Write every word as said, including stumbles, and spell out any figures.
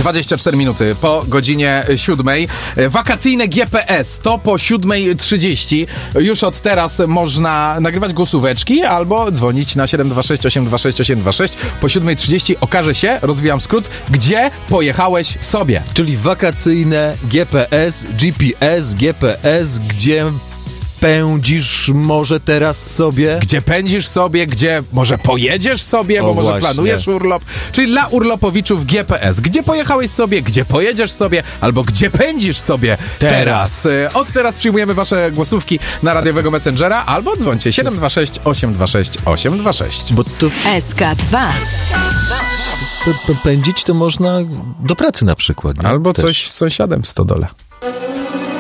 dwadzieścia cztery minuty po godzinie siódmej. Wakacyjne G P S to po siódmej trzydzieści. Już od teraz można nagrywać głosóweczki albo dzwonić na siedem dwa sześć osiem dwa sześć osiem dwa sześć. Po siódmej trzydzieści okaże się, rozwijam skrót, gdzie pojechałeś sobie. Czyli wakacyjne G P S, G P S, G P S, gdzie pędzisz może teraz sobie? Gdzie pędzisz sobie, gdzie może pojedziesz sobie, O, bo może właśnie. planujesz urlop. Czyli dla urlopowiczów G P S. Gdzie pojechałeś sobie, gdzie pojedziesz sobie, albo gdzie pędzisz sobie teraz. Teraz. Y, Od teraz przyjmujemy wasze głosówki na radiowego Messengera, albo dzwońcie siedem dwa sześć osiem dwa sześć osiem dwa sześć. Bo to S K dwa. p- p- pędzić to można do pracy na przykład. Nie? Albo Też. coś z sąsiadem w stodole.